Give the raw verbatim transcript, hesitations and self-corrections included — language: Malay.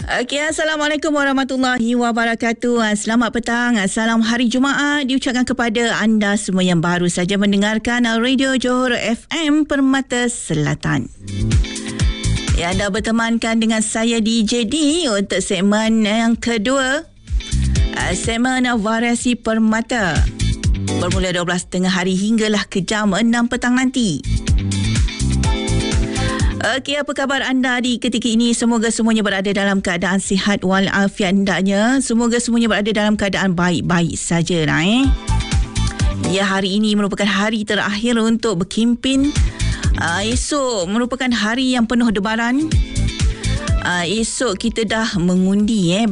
Okey, Assalamualaikum warahmatullahi wabarakatuh. Selamat petang, salam hari Jumaat diucapkan kepada anda semua yang baru saja mendengarkan Radio Johor F M Permata Selatan. Ya, anda bertemankan dengan saya D J D untuk segmen yang kedua, segmen Variasi Permata, bermula dua belas tiga puluh hari hinggalah ke jam enam petang nanti. Okey, apa khabar anda di ketika ini? Semoga semuanya berada dalam keadaan sihat walafiat hendaknya. Semoga semuanya berada dalam keadaan baik-baik saja lah eh. Ya, hari ini merupakan hari terakhir untuk berkempen. Uh, esok merupakan hari yang penuh debaran. Uh, esok kita dah mengundi eh